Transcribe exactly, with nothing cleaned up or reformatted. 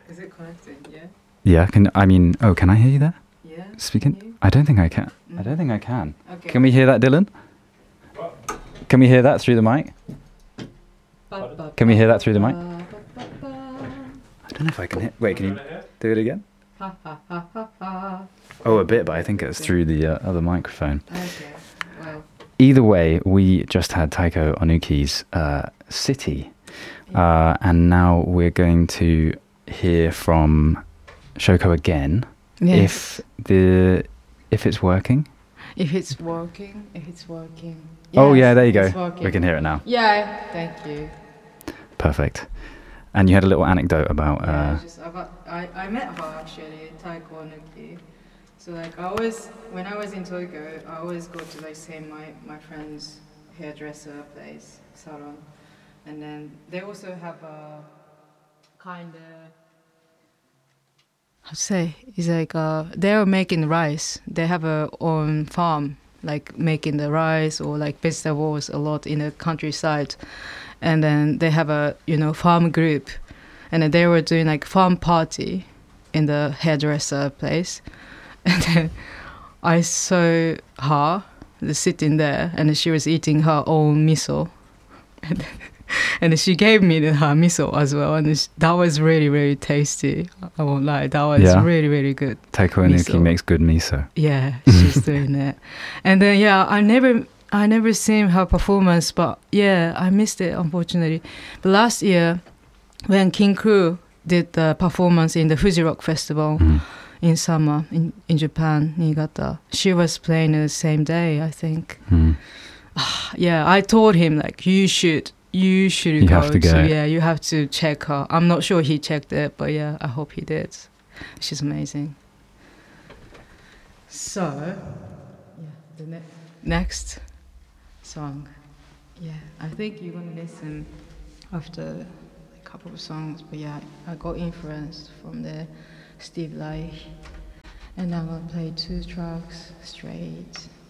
Is it connecting? Yeah. Yeah. Can I mean? Oh, can I hear you there? Yeah. Speaking. Can you? I don't think I can. Mm. I don't think I can. Okay. Can we hear that, Dylan? Can we hear that through the mic? Can we hear that through the mic? I don't know if I can hear. Wait, can you do it again? Ha ha ha ha ha. Oh, a bit, but I think it's through the uh, other microphone. Okay. Well. Either way, we just had Taiko Onuki's uh, City, uh, and now we're going to hear from Shoko again. Yes. If the if it's working. If it's working, if it's working. Oh yeah, Yes, there you it's go. working. We can hear it now. Yeah. Thank you. Perfect. And you had a little anecdote about. Yeah, Uh, I just I got I, I met her actually, Taiko Onuki. So like I always when I was in Tokyo, I always go to like say my my friend's hairdresser place, salon, and then they also have a kind of how to say it's like uh they're making rice. They have a own farm, like making the rice or like vegetables a lot in the countryside, and then they have a you know farm group, and then they were doing like farm party in the hairdresser place. And then I saw her sitting there, and she was eating her own miso, and, and she gave me the, her miso as well, and it's, that was really really tasty. I won't lie, that was Yeah. really really good. Taiko Onuki Miso. makes good miso. Yeah, she's doing it, and then yeah, I never I never seen her performance, but yeah, I missed it unfortunately. But last year, when King Crew did the performance in the Fuji Rock Festival. Mm. In summer in, in Japan, Niigata. She was playing the same day, I think. Mm. Yeah, I told him like you should, you should You go. have to go. Yeah, you have to check her. I'm not sure he checked it, but yeah, I hope he did. She's amazing. So, yeah, the ne- next song. Yeah, I think you're gonna listen after a couple of songs, but yeah, I got influenced from the Steve Reich, and I'm gonna play two tracks straight.